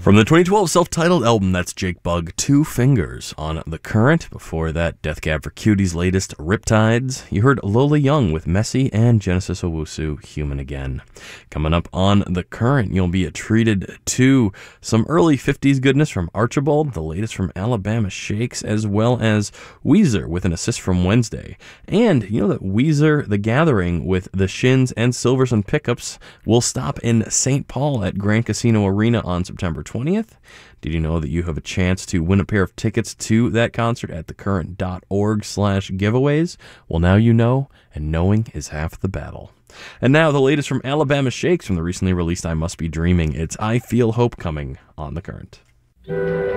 From the 2012 self-titled album, that's Jake Bugg, Two Fingers on The Current. Before that, Death Cab for Cutie's latest, Riptides. You heard Lola Young with Messy and Genesis Owusu, Human Again. Coming up on The Current, you'll be treated to some early 50s goodness from Archibald, the latest from Alabama Shakes, as well as Weezer with an assist from Wednesday. And you know that Weezer, The Gathering with the Shins and Silverson Pickups will stop in St. Paul at Grand Casino Arena on September 20th. Did you know that you have a chance to win a pair of tickets to that concert at thecurrent.org/giveaways? Well, now you know, and knowing is half the battle. And now the latest from Alabama Shakes from the recently released I Must Be Dreaming. It's I Feel Hope Coming on The Current.